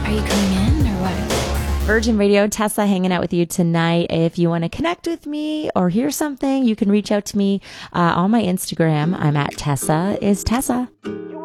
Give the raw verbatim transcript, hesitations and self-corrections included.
Are you coming in or what? Virgin Radio, Tessa hanging out with you tonight. If you want to connect with me or hear something, you can reach out to me uh, on my Instagram. I'm at Tessa is Tessa.